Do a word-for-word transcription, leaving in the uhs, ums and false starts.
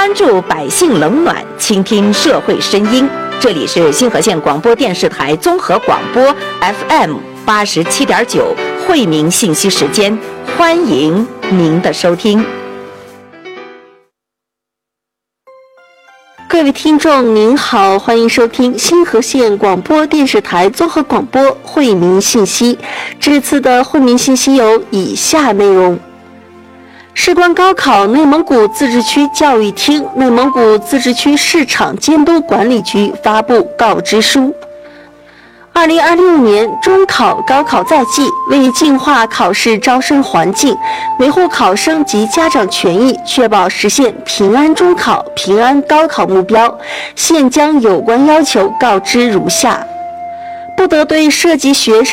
关注百姓冷暖，倾听社会声音。这里是新河县广播电视台综合广播 F M 八十七点九惠民信息时间，欢迎您的收听。 各位听众您好，欢迎收听新河县广播电视台综合广播惠民信息。这次的惠民信息有以下内容：事关高考，内蒙古自治区教育厅、内蒙古自治区市场监督管理局发布告知书。二零二六年中考、高考在即，为净化考试招生环境，维护考生及家长权益，确保实现平安中考、平安高考目标，现将有关要求告知如下：不得对涉及学生